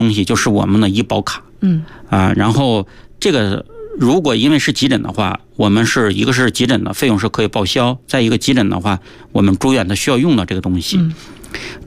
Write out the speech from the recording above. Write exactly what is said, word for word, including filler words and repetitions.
东西就是我们的医保卡。 嗯啊，然后这个如果因为是急诊的话，我们是一个是急诊的费用是可以报销，再一个急诊的话，我们住院它需要用到这个东西。 嗯